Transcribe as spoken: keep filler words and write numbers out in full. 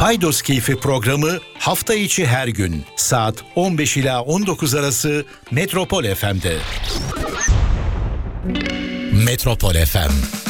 Paydos Keyfi programı hafta içi her gün saat on beş ila on dokuz arası Metropol F M'de. Metropol F M.